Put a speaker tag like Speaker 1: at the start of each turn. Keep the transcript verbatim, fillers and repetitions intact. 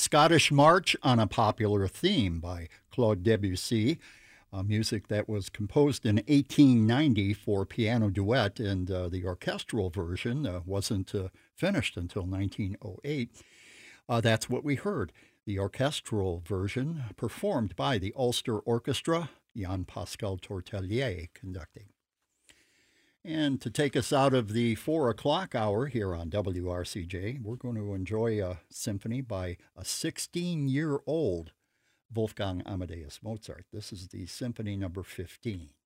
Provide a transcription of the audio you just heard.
Speaker 1: Scottish March on a Popular Theme by Claude Debussy, uh, music that was composed in eighteen ninety for piano duet, and uh, the orchestral version uh, wasn't uh, finished until nineteen oh eight. Uh, that's what we heard. The orchestral version performed by the Ulster Orchestra, Jan Pascal Tortelier conducting. And to take us out of the four o'clock hour here on W R C J, we're going to enjoy a symphony by a sixteen-year-old Wolfgang Amadeus Mozart. This is the Symphony Number fifteen.